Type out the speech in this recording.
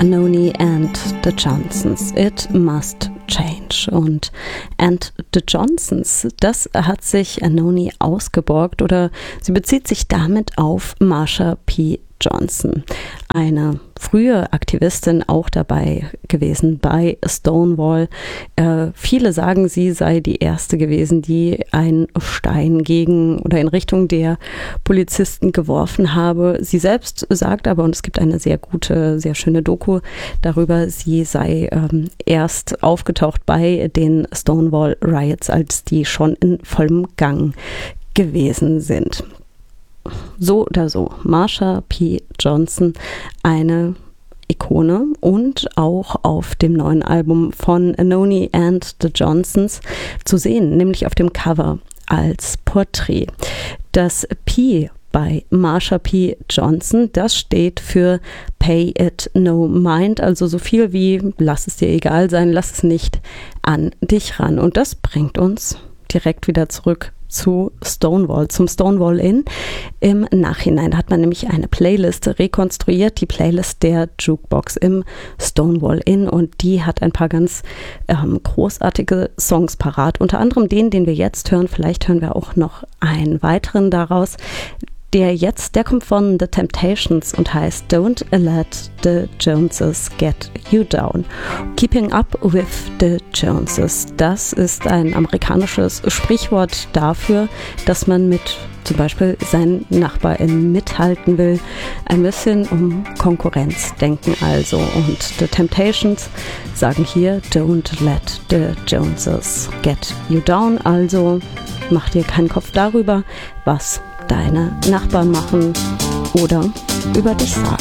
Anohni and the Johnsons, It Must Change. Und And the Johnsons, das hat sich Anohni ausgeborgt, oder sie bezieht sich damit auf Marsha P. Johnson, eine frühe Aktivistin, auch dabei gewesen bei Stonewall. Viele sagen, sie sei die erste gewesen, die einen Stein gegen oder in Richtung der Polizisten geworfen habe. Sie selbst sagt aber, und es gibt eine sehr gute, sehr schöne Doku darüber, sie sei erst aufgetaucht bei den Stonewall Riots, als die schon in vollem Gang gewesen sind. So oder so, Marsha P. Johnson, eine Ikone, und auch auf dem neuen Album von Anohni and the Johnsons zu sehen, nämlich auf dem Cover als Porträt. Das P bei Marsha P. Johnson, das steht für Pay It No Mind, also so viel wie lass es dir egal sein, lass es nicht an dich ran. Und das bringt uns direkt wieder zurück zu Stonewall, zum Stonewall Inn. Im Nachhinein hat man nämlich eine Playlist rekonstruiert, die Playlist der Jukebox im Stonewall Inn, und die hat ein paar ganz großartige Songs parat, unter anderem den wir jetzt hören. Vielleicht hören wir auch noch einen weiteren daraus. Der kommt von The Temptations und heißt Don't Let the Joneses Get You Down. Keeping Up with the Joneses, das ist ein amerikanisches Sprichwort dafür, dass man mit zum Beispiel seinen NachbarInnen mithalten will. Ein bisschen um Konkurrenz denken also. Und The Temptations sagen hier Don't let the Joneses get you down. Also mach dir keinen Kopf darüber, was deine Nachbarn machen oder über dich sagen.